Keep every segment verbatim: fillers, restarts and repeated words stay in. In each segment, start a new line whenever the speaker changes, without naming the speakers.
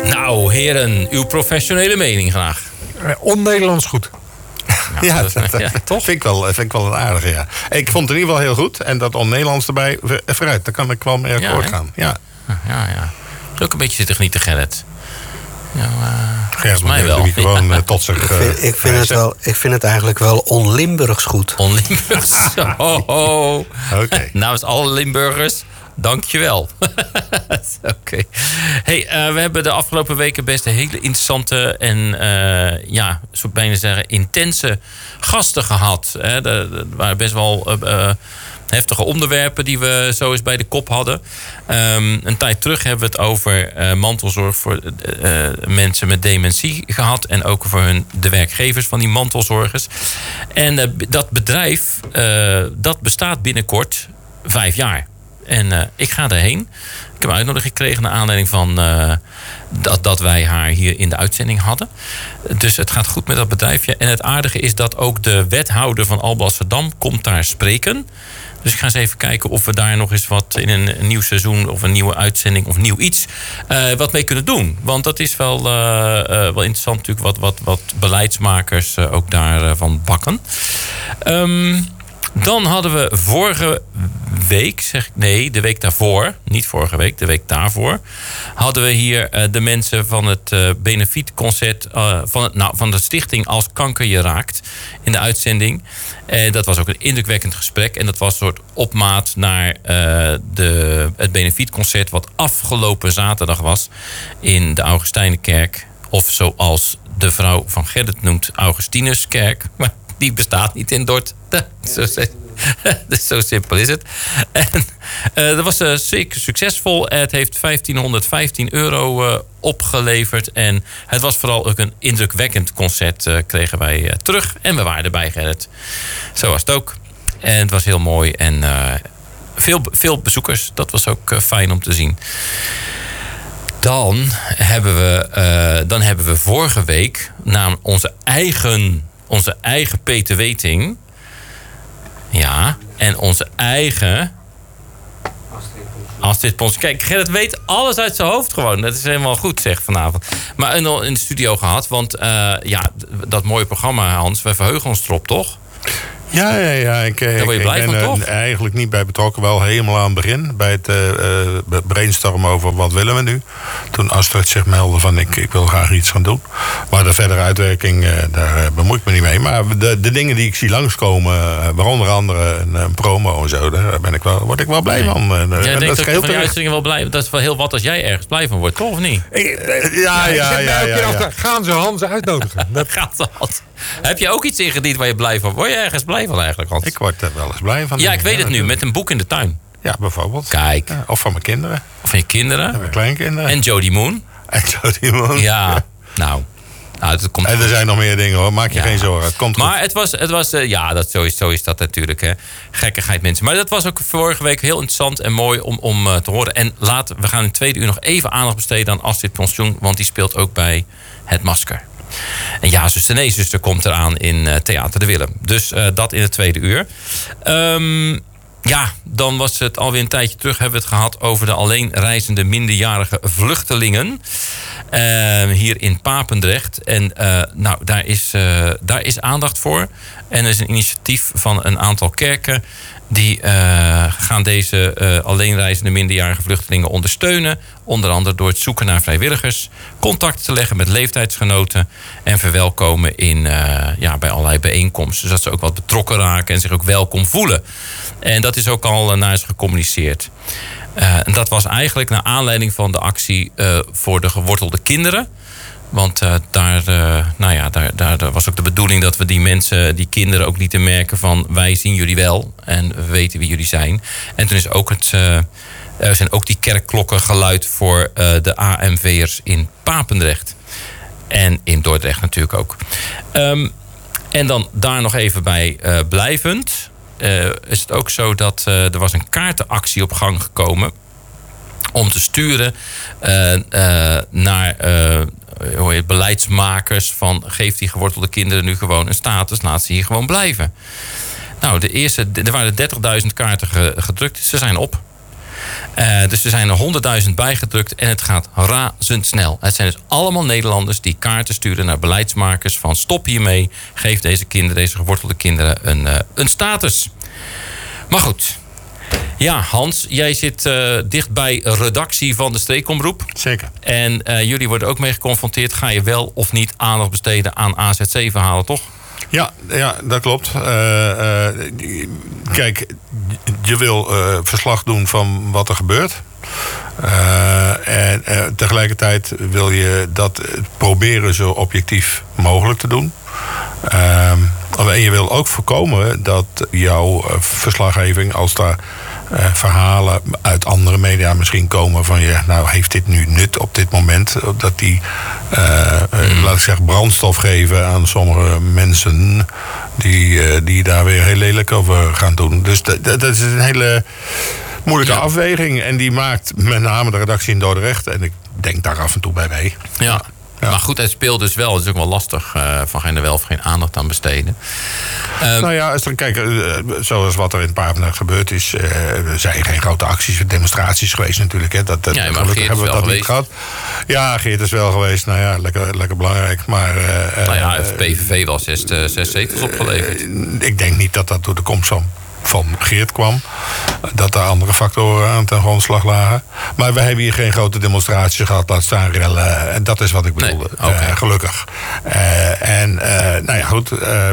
Nou, heren, uw professionele mening graag.
On-Nederlands goed.
Nou,
Ja,
dat,
dat,
ja, toch?
Vind ik wel, vind ik wel een aardige, ja. Ik vond het in ieder geval heel goed. En dat on-Nederlands erbij, vooruit, daar kan ik wel mee akkoord
Ja,
gaan. Ja.
Ja, ja. Ook een beetje zitten genieten, Gerrit. Ja, uh,
Gerrit
volgens mij
moet
wel.
de microfoon
Ja.
uh, tot zich...
Ik
Uh,
vind, ik, vind het wel, ik vind het eigenlijk wel on-Limburgs goed.
On-Limburgs. Ho, ho.
Oké.
Namens alle Limburgers, dankjewel. Oké. Okay. Hey, uh, we hebben de afgelopen weken best een hele interessante en uh, ja, zou ik bijna zeggen, intense gasten gehad. Hè. Er waren best wel uh, heftige onderwerpen die we zo eens bij de kop hadden. Um, een tijd terug hebben we het over uh, mantelzorg voor uh, mensen met dementie gehad. En ook voor hun, de werkgevers van die mantelzorgers. En uh, dat bedrijf, uh, dat bestaat binnenkort vijf jaar. En uh, ik ga daarheen. Ik heb een uitnodiging gekregen naar aanleiding van uh, dat, dat wij haar hier in de uitzending hadden. Dus het gaat goed met dat bedrijfje. En het aardige is dat ook de wethouder van Alblasserdam komt daar spreken. Dus ik ga eens even kijken of we daar nog eens wat in een, een nieuw seizoen of een nieuwe uitzending of nieuw iets uh, wat mee kunnen doen. Want dat is wel, uh, uh, wel interessant natuurlijk wat, wat, wat beleidsmakers uh, ook daarvan uh, bakken. Um, Dan hadden we vorige week, zeg ik nee, de week daarvoor, niet vorige week, de week daarvoor, hadden we hier uh, de mensen van het uh, benefietconcert uh, van, het, nou, van de stichting Als Kanker Je Raakt in de uitzending. En dat was ook een indrukwekkend gesprek. En dat was een soort opmaat naar uh, de, het benefietconcert wat afgelopen zaterdag was in de Augustijnenkerk. Of zoals de vrouw van Gerrit noemt, Augustinuskerk. Maar die bestaat niet in Dort. Zo, dus zo simpel is het. En, uh, dat was uh, zeker succesvol. Het heeft vijftienhonderdvijftien euro uh, opgeleverd. En het was vooral ook een indrukwekkend concert, uh, kregen wij uh, terug. En we waren erbij, Gerrit. Zo was het ook. En het was heel mooi. En uh, veel, veel bezoekers. Dat was ook uh, fijn om te zien. Dan hebben we, uh, dan hebben we vorige week na onze eigen... Onze eigen Peter Weting. Ja. En onze eigen... Astrid Pons. Kijk, Gerrit weet alles uit zijn hoofd gewoon. Dat is helemaal goed, zeg, vanavond. Maar in de studio gehad. Want uh, ja, dat mooie programma, Hans. Wij verheugen ons erop, toch?
Ja, ja, ja. Ik,
Daar word je
ik,
blij
ik ben
van, toch?
er eigenlijk niet bij betrokken. Wel helemaal aan het begin. Bij het uh, uh, brainstormen over wat willen we nu. Toen Astrid zich meldde van ik, ik wil graag iets gaan doen. Maar de verdere uitwerking, uh, daar uh, bemoei ik me niet mee. Maar de, de dingen die ik zie langskomen, uh, waaronder andere een, een promo en zo, daar ben ik wel, word ik wel blij
Nee.
van. Uh,
Jij
dat
denkt
is
ook
heel
van die uitzendingen wel blij. Dat is wel heel wat als jij ergens blij van wordt, toch of niet?
Ik, uh, ja, ja, ja, ja, ja, ja.
Gaan ze Hans uitnodigen?
Dat gaat wat. Heb je ook iets ingediend waar je blij van wordt? Word je ergens blij van eigenlijk, Hans?
Ik word er wel eens blij van.
Ja, ik weet het nu.
natuurlijk.
Met een boek in de tuin.
Ja, bijvoorbeeld.
Kijk.
Ja, of van mijn kinderen.
Of van je kinderen.
En mijn kleinkinderen.
En Jodie Moon.
En zo die man.
Ja, nou. nou het komt
En er zijn nog meer dingen hoor, maak je
Ja.
geen zorgen. Het komt
Maar
goed.
het was, het was uh, ja, dat, zo, is, zo is dat natuurlijk. Hè. Gekkigheid mensen. Maar dat was ook vorige week heel interessant en mooi om, om uh, te horen. En laten we gaan in het tweede uur nog even aandacht besteden aan Astrid Pensioen. Want die speelt ook bij Het Masker. En ja, zuster, nee, zuster komt eraan in uh, Theater de Willem. Dus uh, dat in het tweede uur. Um, ja, dan was het alweer een tijdje terug. Hebben we het gehad over de alleen reizende minderjarige vluchtelingen. Uh, hier in Papendrecht. En uh, nou, daar is, uh, daar is aandacht voor. En er is een initiatief van een aantal kerken. Die uh, gaan deze uh, alleenreizende minderjarige vluchtelingen ondersteunen. Onder andere door het zoeken naar vrijwilligers. Contact te leggen met leeftijdsgenoten. En verwelkomen in, uh, ja, bij allerlei bijeenkomsten. Zodat ze ook wat betrokken raken en zich ook welkom voelen. En dat is ook al uh, naar ze gecommuniceerd. Uh, en dat was eigenlijk naar aanleiding van de actie uh, voor de gewortelde kinderen. Want uh, daar, uh, nou ja, daar, daar, daar was ook de bedoeling dat we die mensen, die kinderen ook lieten merken van wij zien jullie wel en we weten wie jullie zijn. En toen is ook het, uh, er zijn ook die kerkklokken geluid voor uh, de A M V'ers in Papendrecht. En in Dordrecht natuurlijk ook. Um, en dan daar nog even bij uh, blijvend. Uh, is het ook zo dat uh, er was een kaartenactie op gang gekomen om te sturen uh, uh, naar uh, hoe heet, beleidsmakers van geef die gewortelde kinderen nu gewoon een status, laat ze hier gewoon blijven. Nou, de eerste, er waren dertigduizend kaarten gedrukt, ze zijn op. Uh, dus er zijn er honderdduizend bijgedrukt en het gaat razendsnel. Het zijn dus allemaal Nederlanders die kaarten sturen naar beleidsmakers van stop hiermee. Geef deze kinderen, deze gewortelde kinderen een, uh, een status. Maar goed. Ja, Hans, jij zit uh, dicht bij redactie van de Streekomroep.
Zeker.
En uh, jullie worden ook mee geconfronteerd. Ga je wel of niet aandacht besteden aan A Z C-verhalen, toch?
Ja, ja, dat klopt. Uh, uh, kijk, je wil uh, verslag doen van wat er gebeurt. Uh, en uh, tegelijkertijd wil je dat proberen zo objectief mogelijk te doen. Uh, en je wil ook voorkomen dat jouw verslaggeving, als daar uh, verhalen uit andere media misschien komen van je, nou heeft dit nu nut op dit moment, dat die, uh, mm. laat ik zeggen, brandstof geven aan sommige mensen die, uh, die daar weer heel lelijk over gaan doen. Dus dat, dat is een hele moeilijke ja. afweging. En die maakt met name de redactie in Dordrecht, en ik denk daar af en toe bij mee.
Ja. Ja. Maar goed, het speelt dus wel. Het is ook wel lastig uh, van geen er wel of geen aandacht aan besteden. Uh,
nou ja, als er kijken, uh, zoals wat er in Papendrecht gebeurd is, uh, er zijn geen grote acties, demonstraties geweest natuurlijk. Hè. Dat, dat,
ja, maar
gelukkig
Geert
hebben we dat
geweest.
niet gehad. Ja, Geert is wel geweest. Nou ja, lekker, lekker belangrijk. Maar, uh,
nou ja, het P V V wel zes, uh, zes zetels opgeleverd.
Uh, ik denk niet dat dat door de komst van van Geert kwam. Dat daar andere factoren aan ten grondslag lagen. Maar we hebben hier geen grote demonstraties gehad. Laat staan rellen. En dat is wat ik bedoelde. Nee, okay. uh, gelukkig. Uh, en uh, nou ja, goed. Uh,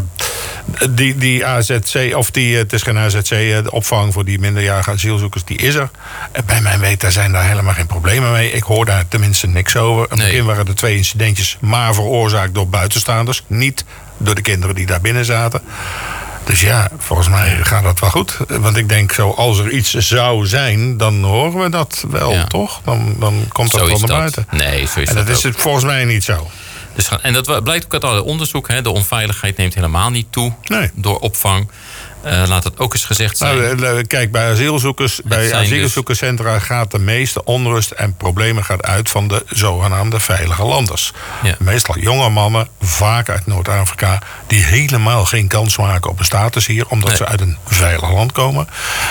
die, die A Z C, of die, het is geen A Z C, de opvang voor die minderjarige asielzoekers, die is er. En bij mijn weten zijn daar helemaal geen problemen mee. Ik hoor daar tenminste niks over. In het nee. begin waren er twee incidentjes, maar veroorzaakt door buitenstaanders. Niet door de kinderen die daar binnen zaten. Dus ja, volgens mij gaat dat wel goed. Want ik denk, zo als er iets zou zijn, dan horen we dat wel, ja. toch? Dan, dan komt dat wel naar buiten.
Nee, zo is
en dat,
dat
is het volgens mij niet zo.
Dus, en dat blijkt ook uit alle onderzoek. Hè, de onveiligheid neemt helemaal niet toe nee. door opvang. Uh, laat het ook eens gezegd zijn.
Nou, kijk, bij asielzoekers, bij asielzoekerscentra dus gaat de meeste onrust en problemen gaat uit van de zogenaamde veilige landers. Ja. Meestal jonge mannen, vaak uit Noord-Afrika, die helemaal geen kans maken op een status hier, omdat nee. ze uit een veilig land komen.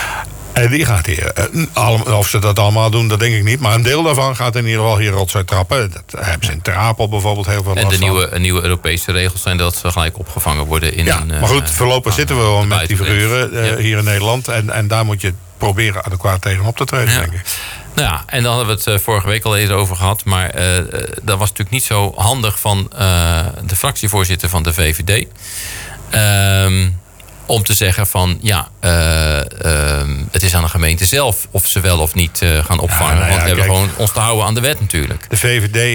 En die gaat hier, of ze dat allemaal doen, dat denk ik niet. Maar een deel daarvan gaat in ieder geval hier rotzooi trappen. Dat hebben ze in Ter Apel bijvoorbeeld heel veel last van.
En de nieuwe, nieuwe Europese regels zijn dat ze gelijk opgevangen worden in
ja,
een...
maar goed, voorlopig uh, zitten we wel met die figuren uh,
ja.
hier in Nederland. En, en daar moet je proberen adequaat tegen op te treden, ja. denk ik.
Nou ja, en dan hebben we het uh, vorige week al eens over gehad. Maar uh, dat was natuurlijk niet zo handig van uh, de fractievoorzitter van de V V D. Ehm... Uh, Om te zeggen van, ja, uh, uh, het is aan de gemeente zelf of ze wel of niet uh, gaan opvangen. Ja, nou ja, want we kijk, hebben gewoon ons te houden aan de wet natuurlijk.
De V V D,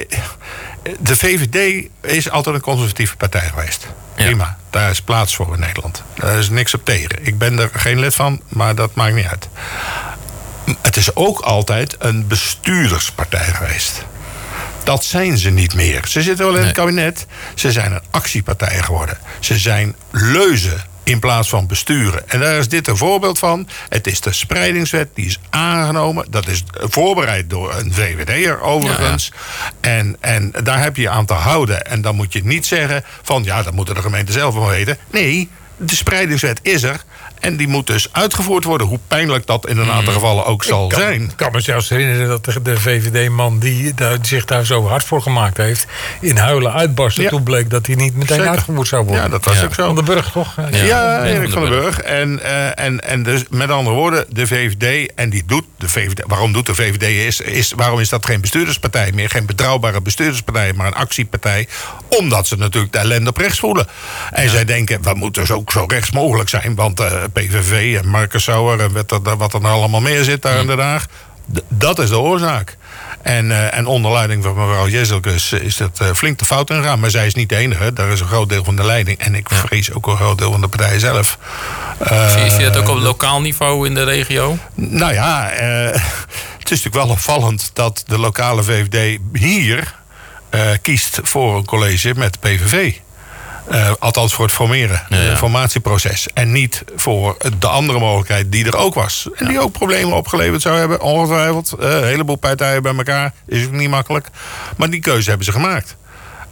de V V D is altijd een conservatieve partij geweest. Ja. Prima, daar is plaats voor in Nederland. Daar is niks op tegen. Ik ben er geen lid van, maar dat maakt niet uit. Het is ook altijd een bestuurderspartij geweest. Dat zijn ze niet meer. Ze zitten wel in het kabinet. Ze zijn een actiepartij geworden. Ze zijn leuzen in plaats van besturen. En daar is dit een voorbeeld van. Het is de spreidingswet, die is aangenomen. Dat is voorbereid door een V V D'er overigens. Ja, ja. En, en daar heb je je aan te houden. En dan moet je niet zeggen van, ja, dat moeten de gemeenten zelf wel weten. Nee, de spreidingswet is er. En die moet dus uitgevoerd worden. Hoe pijnlijk dat in een aantal gevallen ook zal
ik kan,
zijn. Ik
kan me zelfs herinneren dat de, de V V D-man die daar, zich daar zo hard voor gemaakt heeft, in huilen uitbarstte. Ja. Toen bleek dat hij niet meteen Zeker. uitgevoerd zou worden.
Ja, dat was
ja.
ook zo.
Van den Burg, toch?
Ja, ja Erik van den Burg. En, uh, en, en dus met andere woorden, de V V D, en die doet de V V D. Waarom doet de V V D? Is, is, waarom is dat geen bestuurderspartij meer? Geen betrouwbare bestuurderspartij, maar een actiepartij. Omdat ze natuurlijk de ellende op rechts voelen. En ja. zij denken, we moeten dus ook zo rechts mogelijk zijn. Want uh, P V V en Marcus Sauer en wat er, wat er nou allemaal meer zit daar in Den Haag. D- dat is de oorzaak. En, uh, en onder leiding van mevrouw Jezelkus is dat uh, flink de fout ingegaan. Maar zij is niet de enige. Daar is een groot deel van de leiding. En ik vrees ook een groot deel van de partij zelf.
Uh, Zie je dat ook op lokaal niveau in de regio?
Nou ja, uh, het is natuurlijk wel opvallend dat de lokale V V D hier uh, kiest voor een college met P V V. Uh, althans voor het formeren, ja, ja. het formatieproces. En niet voor de andere mogelijkheid die er ook was. En ja. die ook problemen opgeleverd zou hebben, ongetwijfeld. Uh, een heleboel partijen bij elkaar, is ook niet makkelijk. Maar die keuze hebben ze gemaakt.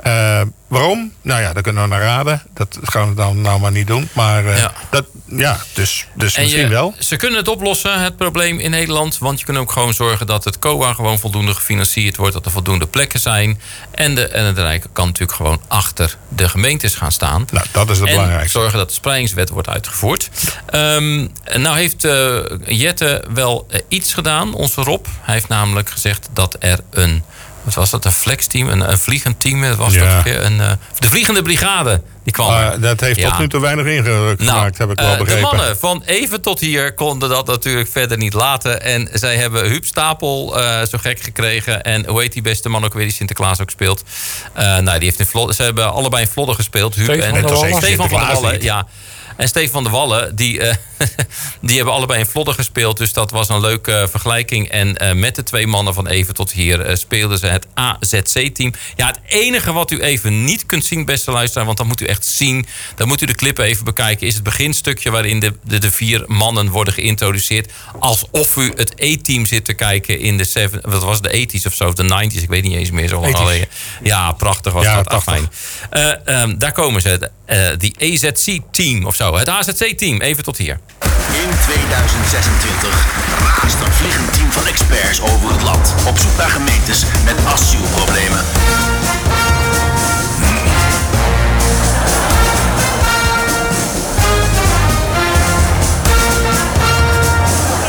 Uh, waarom? Nou ja, daar kunnen we naar raden. Dat gaan we dan nou maar niet doen. Maar uh, ja. Dat, ja, dus, dus
en
misschien
je,
wel.
Ze kunnen het oplossen, het probleem in Nederland. Want je kunt ook gewoon zorgen dat het C O A gewoon voldoende gefinancierd wordt. Dat er voldoende plekken zijn. En de, en de Rijk kan natuurlijk gewoon achter de gemeentes gaan staan.
Nou, dat is het
en
belangrijkste.
Zorgen dat de spreidingswet wordt uitgevoerd. Um, nou heeft uh, Jette wel uh, iets gedaan, onze Rob. Hij heeft namelijk gezegd dat er een... Wat was dat? Een flexteam? Een, een vliegend team? Dat was
ja.
toch een, uh, de vliegende brigade. Die kwam
uh, dat heeft ja. tot nu toe weinig ingedrukt nou, gemaakt, heb ik wel uh, begrepen.
De mannen van even tot hier konden dat natuurlijk verder niet laten. En zij hebben Huub Stapel uh, zo gek gekregen. En hoe heet die beste man ook weer die Sinterklaas ook speelt? Uh, nou, die heeft in Vlodder, ze hebben allebei in Vlodder gespeeld. Huub
Stefan
en
van der Wallen.
Stefan van der Wallen, ja. En Stefan van der Wallen, die, uh, die hebben allebei in Vlodder gespeeld. Dus dat was een leuke uh, vergelijking. En uh, met de twee mannen van even tot hier uh, speelden ze het A Z C-team. Ja, het enige wat u even niet kunt zien, beste luisteraar... want dan moet u echt zien, dan moet u de clip even bekijken... is het beginstukje waarin de, de, de vier mannen worden geïntroduceerd... alsof u het A-team zit te kijken in de... Seven, wat was het, de eighties of zo, of de nineties, ik weet niet eens meer zo lang geleden. Ja, prachtig was
ja,
dat. Afijn. Uh, um, daar komen ze, uh, die A Z C-team of zo. Het A Z C-team, even tot hier.
In tweeduizend zesentwintig raast een vliegend team van experts over het land. Op zoek naar gemeentes met asiel-